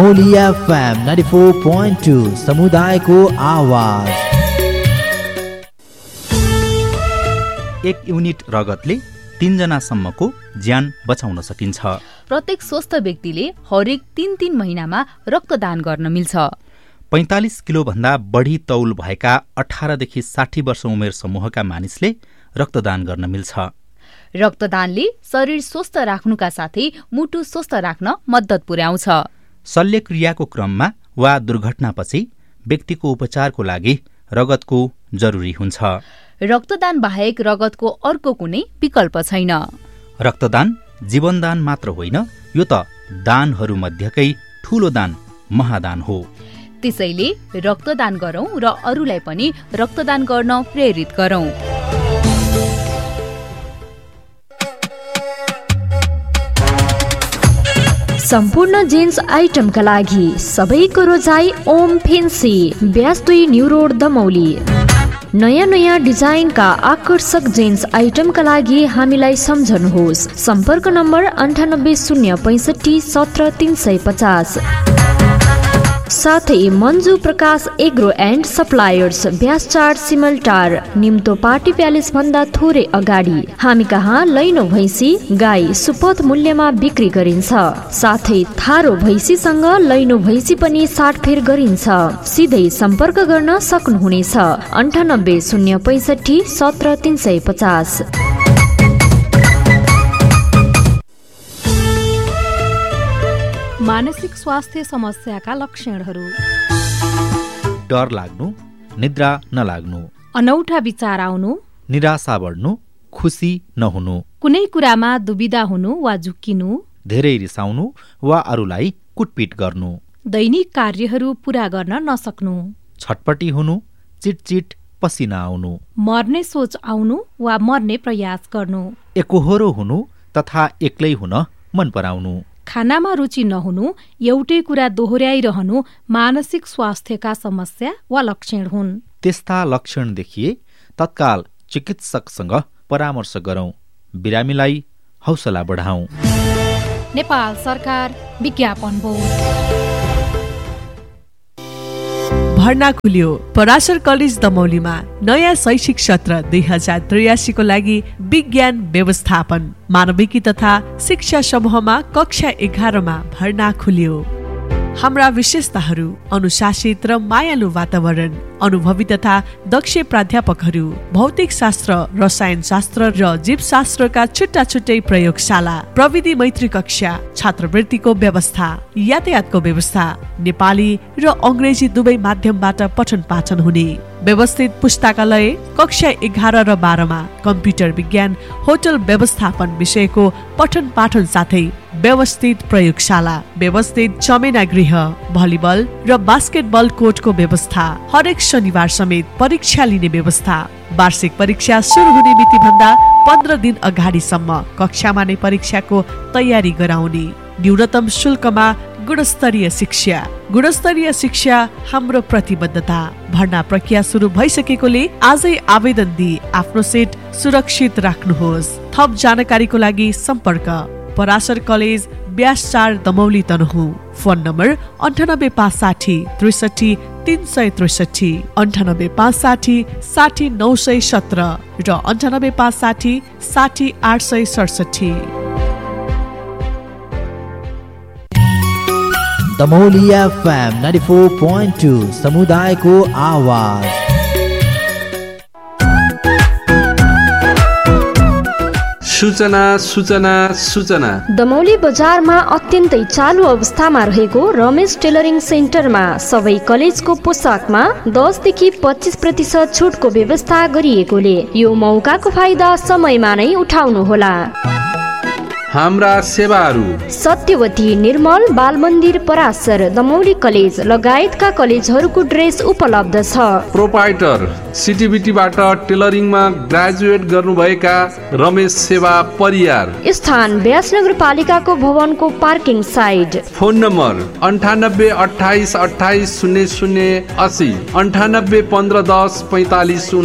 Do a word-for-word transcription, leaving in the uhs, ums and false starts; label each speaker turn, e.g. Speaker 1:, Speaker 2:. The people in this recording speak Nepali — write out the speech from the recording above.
Speaker 1: ओलिया FM ninety four point two समुदायको आवाज।
Speaker 2: एक युनिट रगतले तीनजनासम्मको ज्यान बचाउन सकिन्छ।
Speaker 3: प्रत्येक स्वस्थ व्यक्तिले हरेक तीन तीन महिनामा रक्तदान गर्न मिल्छ।
Speaker 2: पैंतालिस किलो भन्दा बढी तौल भएका अठारदेखि साठी वर्ष उमेर समूहका मानिसले रक्तदान गर्न मिल्छ।
Speaker 3: रक्तदानले शरीर स्वस्थ राख्नुका साथै मुटु स्वस्थ राख्न मद्दत पुर्याउँछ।
Speaker 2: शल्यक्रियाको क्रममा वा दुर्घटनापछि व्यक्तिको उपचारको लागि रगतको जरुरी हुन्छ।
Speaker 3: रक्तदान बाहेक रगतको अर्को कुनै विकल्प छैन।
Speaker 2: रक्तदान जीवनदान मात्र होइन, यो त दानहरूमध्येकै ठूलो दान महादान हो।
Speaker 3: त्यसैले रक्तदान गरौं र अरूलाई पनि रक्तदान गर्न प्रेरित गरौं।
Speaker 4: सम्पूर्ण जेन्स आइटमका लागि सबैको रोजाई ओम फेन्सी ब्यास दुई न्यू रोड दमौली। नयाँ नयाँ डिजाइनका आकर्षक जेन्स आइटमका लागि हामीलाई सम्झनुहोस्। सम्पर्क नम्बर अन्ठानब्बे शून्य पैँसठी सत्र तीन सय पचास। साथै मन्जु प्रकाश एग्रो एन्ड सप्लायर्स ब्यास चार सिमलटार निम्तो पार्टी प्यालेस भन्दा थोरै अगाडि। हामी कहाँ लैनो भैँसी गाई सुपथ मूल्यमा बिक्री गरिन्छ। साथै थारो भैँसीसँग लैनो भैँसी पनि साटफेर गरिन्छ। सिधै सम्पर्क गर्न सक्नुहुनेछ अन्ठानब्बे शून्य पैँसठी सत्र तीन सय पचास।
Speaker 5: मानसिक स्वास्थ्य समस्याका लक्षणहरू:
Speaker 2: डर लाग्नु, निद्रा नलाग्नु,
Speaker 5: अनौठा विचार आउनु,
Speaker 2: निराशा बढ्नु, खुसी नहुनु,
Speaker 5: कुनै कुरामा दुविधा हुनु वा झुक्किनु,
Speaker 2: धेरै रिसाउनु वा अरूलाई कुटपिट गर्नु,
Speaker 5: दैनिक कार्यहरू पूरा गर्न नसक्नु,
Speaker 2: छटपटी हुनु, चिटचिट पसिना आउनु,
Speaker 5: मर्ने सोच आउनु वा मर्ने प्रयास गर्नु,
Speaker 2: एकोहोरो हुनु तथा एक्लै हुन मन पराउनु,
Speaker 5: खानामा रुचि नहुनु, एउटै कुरा दोहोर्याइरहनु मानसिक स्वास्थ्यका समस्या वा लक्षण हुन्।
Speaker 2: त्यस्ता लक्षण देखिए तत्काल चिकित्सकसँग परामर्श गरौं। बिरामीलाई हौसला बढाउँ।
Speaker 5: नेपाल सरकार विज्ञापन बोर्ड।
Speaker 6: भर्ना खुल्यो पराशर कलेज दमौलीमा। नयाँ शैक्षिक सत्र दुई हजार त्रियासीको लागि विज्ञान व्यवस्थापन मानविकी तथा शिक्षा समूहमा कक्षा एघारमा भर्ना खुल्यो। हाम्रा विशेषताहरू: अनुशासित र मायालु वातावरण, अनुभवी तथा दक्ष प्राध्यापकहरू, भौतिक शास्त्र, रसायन शास्त्र र जीवशास्त्रका छुट्टा छुट्टै प्रयोगशाला, प्रविधि मैत्री कक्षा, छात्रवृत्तिको व्यवस्था, यातायातको व्यवस्था, नेपाली र अङ्ग्रेजी दुवै माध्यमबाट पठन पाठन हुने, व्यवस्थित पुस्तकालय, कक्षा एघार र बाह्रमा कम्प्युटर विज्ञान, होटल व्यवस्थापन विषयको पठन पाठन साथै व्यवस्थित प्रयोगशाला, व्यवस्थित चमेना गृह, भलिबल र बास्केटबल कोर्टको व्यवस्था, हरेक शनिबार समेत परीक्षा लिने व्यवस्था, वार्षिक परीक्षा सुरु हुने मिति भन्दा पन्ध्र दिन अगाडिसम्म कक्षामा नै परीक्षाको तयारी गराउने, न्यूनतम शुल्कमा गुणस्तरीय शिक्षा। गुणस्तरीय शिक्षा हाम्रो प्रतिबद्धता। भर्ना प्रक्रिया सुरु भइसकेकोले आजै आवेदन दिई आफ्नो सेट सुरक्षित राख्नुहोस्। थप जानकारीको लागि सम्पर्क पराशर कलेज ब्यास चार दमौली तनहु। फोन नम्बर अन्ठानब्बे पाँच साठी त्रिसठी तीन सय त्रिसठी, अन्ठानब्बे पाँच साठी साठी नौ सय सत्र र अन्ठानब्बे पाँच साठी साठी आठ सय सडसठी।
Speaker 1: दमौलिया FM ninety four point two समुदायको आवाज।
Speaker 7: सूचना सूचना सूचना
Speaker 4: दमौली बजारमा अत्यन्तै चालु अवस्थामा रहेको रमेश टेलरिङ सेन्टरमा सबै कलेजको पोसाकमा दस देखि पच्चीस प्रतिशत छुटको व्यवस्था गरिएकोले यो मौकाको फाइदा समयमा नै उठाउनुहोला।
Speaker 7: हाम्रा सेवाहरू:
Speaker 4: सत्यवती निर्मल बाल मन्दिर पराशर दमौली कलेज लगायतका कलेजहरूको ड्रेस उपलब्ध छ।
Speaker 7: प्रोपाइटर सिटिबिटीबाट टेलरिङमा ग्रेजुएट गर्नुभएका रमेश सेवा परियार।
Speaker 4: स्थान ब्यास नगरपालिकाको भवनको पार्किङ साइड।
Speaker 7: फोन नम्बर अन्ठानब्बे अठाइस अठाइस शून्य शून्य असी, अन्ठानब्बे पन्ध्र दस पैँतालिस